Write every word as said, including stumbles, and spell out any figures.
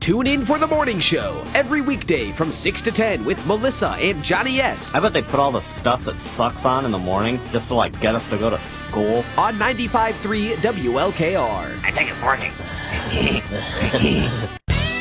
Tune in for The Morning Show every weekday from six to ten with Melissa and Johnny S. I bet they put all the stuff that sucks on in the morning just to, like, get us to go to school. On ninety-five point three W L K R. I think it's working.